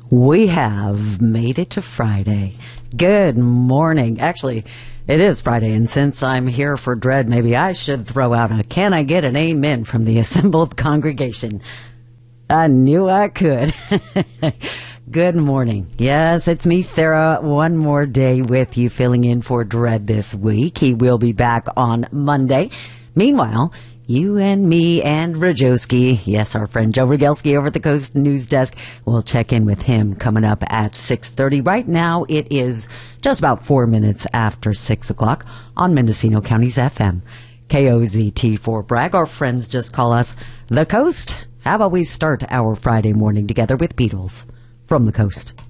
We have made it to Friday. Good morning. Actually, it is Friday, and since I'm here for Dread, maybe I should throw out a "can I get an amen" from the assembled congregation. I knew I could. Good morning. Yes, it's me, Sarah, one more day with you, filling in for Dread this week. He will be back on Monday. Meanwhile, you and me and Rajowski, yes, our friend Joe Rogelski over at the Coast News Desk, we'll check in with him coming up at 6:30. Right now, it is just about 4 minutes after 6 o'clock on Mendocino County's FM. KOZT for Bragg. Our friends just call us The Coast. How about we start our Friday morning together with Beatles from the Coast?